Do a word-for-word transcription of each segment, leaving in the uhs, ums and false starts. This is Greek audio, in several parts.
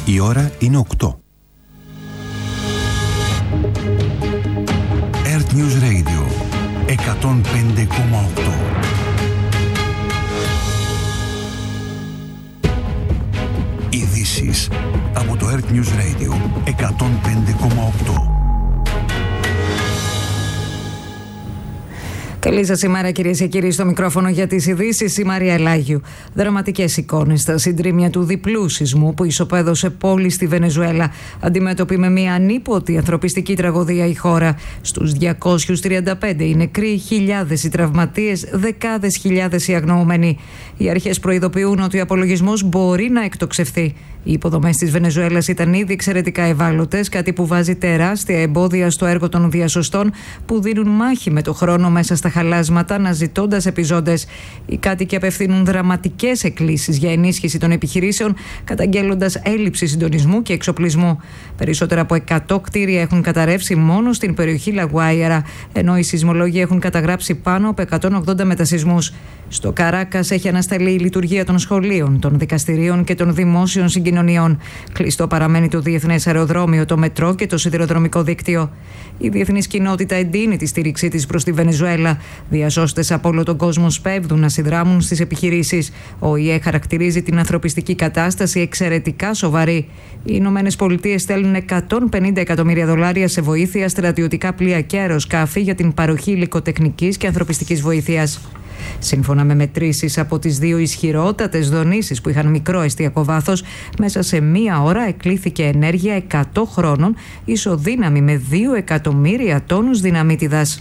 Η ώρα είναι οκτώ. Earth News Radio εκατόν πέντε κόμμα οκτώ. Ειδήσεις από το Earth News Radio εκατόν πέντε κόμμα οκτώ. Καλή σας ημέρα, κυρίες και κύριοι, στο μικρόφωνο για τις ειδήσεις η Μαρία Ελάγιου. Δραματικές εικόνες στα συντρίμμια του διπλού σεισμού που ισοπαίδωσε πόλη στη Βενεζουέλα. Αντιμέτωπη με μια ανίποτη ανθρωπιστική τραγωδία η χώρα. Στους διακόσιους τριάντα πέντε οι νεκροί, χιλιάδες οι τραυματίες, δεκάδες χιλιάδες οι αγνοούμενοι. Οι αρχές προειδοποιούν ότι ο απολογισμός μπορεί να εκτοξευθεί. Οι υποδομές της Βενεζουέλας ήταν ήδη εξαιρετικά ευάλωτες, κάτι που βάζει τεράστια εμπόδια στο έργο των διασωστών που δίνουν μάχη με το χρόνο μέσα στα χαλάσματα, αναζητώντας επιζώντες. Οι κάτοικοι απευθύνουν δραματικές εκκλήσεις για ενίσχυση των επιχειρήσεων, καταγγέλλοντας έλλειψη συντονισμού και εξοπλισμού. Περισσότερα από εκατό κτίρια έχουν καταρρεύσει μόνο στην περιοχή Λαγουάιρα, ενώ οι σεισμολόγοι έχουν καταγράψει πάνω από εκατόν ογδόντα μετασεισμούς. Στο Καράκας έχει ανασταλεί η λειτουργία των σχολείων, των δικαστηρίων και των δημόσιων συγκοινωνιών. Κλειστό παραμένει το διεθνές αεροδρόμιο, το μετρό και το σιδηροδρομικό δίκτυο. Η διεθνής κοινότητα εντείνει τη στήριξή της προς τη Βενεζουέλα. Διασώστες από όλο τον κόσμο σπέβδουν να συνδράμουν στις επιχειρήσεις. Ο ΟΗΕ χαρακτηρίζει την ανθρωπιστική κατάσταση εξαιρετικά σοβαρή. Οι Ηνωμένες Πολιτείες στέλνουν εκατόν πενήντα εκατομμύρια δολάρια σε βοήθεια, στρατιωτικά πλοία και αεροσκάφη για την παροχή υλικοτεχνικής και ανθρωπιστικής βοήθειας. Σύμφωνα με μετρήσεις από τις δύο ισχυρότατες δονήσεις που είχαν μικρό εστιακό βάθος, μέσα σε μία ώρα εκλήθηκε ενέργεια εκατό χρόνων, ισοδύναμη με δύο εκατομμύρια τόνους δυναμίτιδας.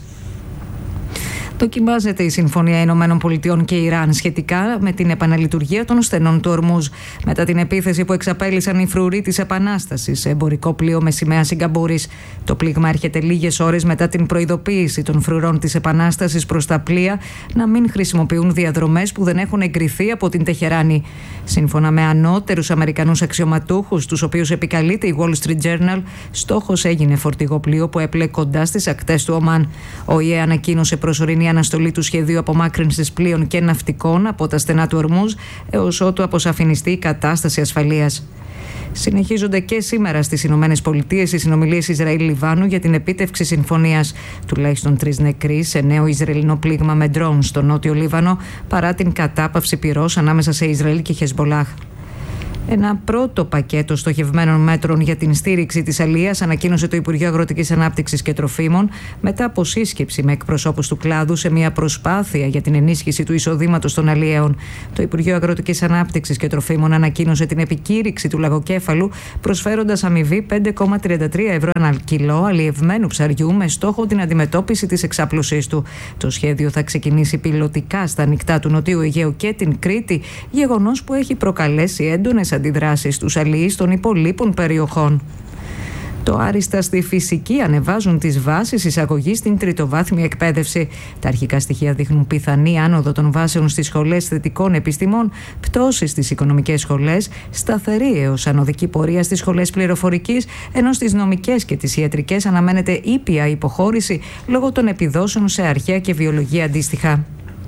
Δοκιμάζεται η Συμφωνία Ηνωμένων Πολιτειών και Ιράν σχετικά με την επαναλειτουργία των στενών του Ορμούζ. Μετά την επίθεση που εξαπέλυσαν οι φρουροί της Επανάστασης σε εμπορικό πλοίο με σημαία Σιγκαπούρης. Το πλήγμα έρχεται λίγες ώρες μετά την προειδοποίηση των φρουρών της Επανάστασης προς τα πλοία να μην χρησιμοποιούν διαδρομές που δεν έχουν εγκριθεί από την Τεχεράνη. Σύμφωνα με ανώτερους Αμερικανούς αξιωματούχους, τους οποίους επικαλείται η Wall Street Journal, στόχος έγινε φορτηγό πλοίο που έπλε κοντά στις ακτές του Ομάν. Ο ΟΗΕ ανακοίνωσε προσωρινή αναστολή του σχεδίου απομάκρυνσης πλοίων και ναυτικών από τα στενά του Ορμούζ έως ότου αποσαφινιστεί η κατάσταση ασφαλείας. Συνεχίζονται και σήμερα στις Ηνωμένες Πολιτείες οι συνομιλίες Ισραήλ-Λιβάνου για την επίτευξη συμφωνίας. Τουλάχιστον τρεις νεκροί σε νέο Ισραηλινό πλήγμα με ντρόουν στο νότιο Λίβανο, παρά την κατάπαυση πυρός ανάμεσα σε Ισραήλ και Χεσμπολάχ. Ένα πρώτο πακέτο στοχευμένων μέτρων για την στήριξη της αλίας ανακοίνωσε το Υπουργείο Αγροτικής Ανάπτυξης και Τροφίμων μετά από σύσκεψη με εκπροσώπους του κλάδου σε μια προσπάθεια για την ενίσχυση του εισοδήματος των αλιέων. Το Υπουργείο Αγροτικής Ανάπτυξης και Τροφίμων ανακοίνωσε την επικήρυξη του λαγοκέφαλου, προσφέροντας αμοιβή πέντε κόμμα τριάντα τρία ευρώ ανά κιλό αλλιευμένου ψαριού με στόχο την αντιμετώπιση της εξάπλωσής του. Το σχέδιο θα ξεκινήσει πιλωτικά στα ανοιχτά του Νοτιού Αιγαίου και την Κρήτη, γεγονός που έχει προκαλέσει έντονες αντιδράσεις στους αλλιείς των υπολείπων περιοχών. Το άριστα στη φυσική ανεβάζουν τις βάσεις εισαγωγής στην τριτοβάθμια εκπαίδευση. Τα αρχικά στοιχεία δείχνουν πιθανή άνοδο των βάσεων στις σχολές θετικών επιστημών, πτώση στις οικονομικές σχολές, σταθερή έως ανωδική πορεία στις σχολές πληροφορικής, ενώ στις νομικές και τις ιατρικές αναμένεται ήπια υποχώρηση λόγω των επιδόσεων σε αρχαία και βιολογία αντίστοιχα.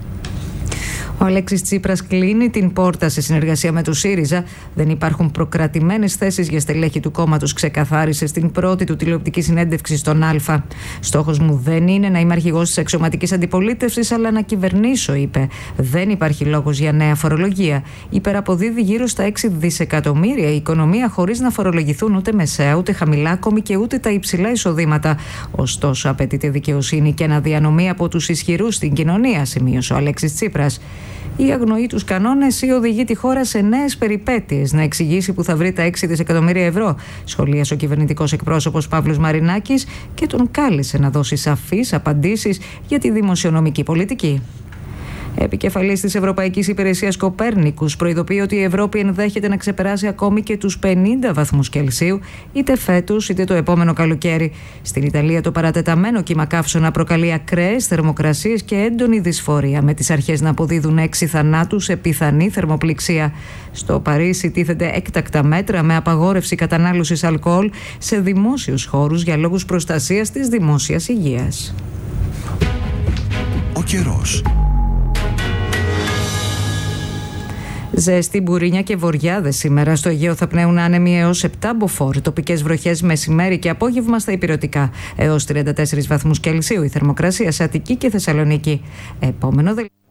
Ο Αλέξης Τσίπρας κλείνει την πόρτα σε συνεργασία με το ΣΥΡΙΖΑ. Δεν υπάρχουν προκρατημένες θέσεις για στελέχη του κόμματος, ξεκαθάρισε στην πρώτη του τηλεοπτική συνέντευξη στον Α. Στόχος μου δεν είναι να είμαι αρχηγός της αξιωματικής αντιπολίτευσης, αλλά να κυβερνήσω, είπε. Δεν υπάρχει λόγος για νέα φορολογία. Υπεραποδίδει γύρω στα έξι δισεκατομμύρια η οικονομία χωρίς να φορολογηθούν ούτε μεσαία, ούτε χαμηλά, ακόμη και ούτε τα υψηλά εισοδήματα. Ωστόσο, απαιτείται δικαιοσύνη και αναδιανομή από τους ισχυρούς στην κοινωνία, σημείωσε ο Αλέξης Τσίπρας. Ή αγνοεί τους κανόνες ή οδηγεί τη χώρα σε νέες περιπέτειες να εξηγήσει που θα βρει τα έξι δισεκατομμύρια ευρώ, σχολίασε ο κυβερνητικός εκπρόσωπος Παύλος Μαρινάκης και τον κάλεσε να δώσει σαφείς απαντήσεις για τη δημοσιονομική πολιτική. Επικεφαλής της Ευρωπαϊκής Υπηρεσίας Κοπέρνικους προειδοποιεί ότι η Ευρώπη ενδέχεται να ξεπεράσει ακόμη και τους πενήντα βαθμούς Κελσίου, είτε φέτος είτε το επόμενο καλοκαίρι. Στην Ιταλία το παρατεταμένο κύμα καύσωνα προκαλεί ακραίες θερμοκρασίες και έντονη δυσφορία, με τις αρχές να αποδίδουν έξι θανάτους σε πιθανή θερμοπληξία. Στο Παρίσι τίθενται έκτακτα μέτρα με απαγόρευση κατανάλωσης αλκοόλ σε δημόσιους χώρους για λόγους προστασίας της δημόσιας υγείας. Ο καιρός. Ζέστη, μπουρίνια και βοριάδες σήμερα. Στο Αιγαίο θα πνέουν άνεμοι έως επτά μποφόρ. Τοπικές βροχές μεσημέρι και απόγευμα στα ηπειρωτικά. Έως τριάντα τέσσερις βαθμούς Κελσίου η θερμοκρασία σε Αττική και Θεσσαλονίκη. Επόμενο δελτίο.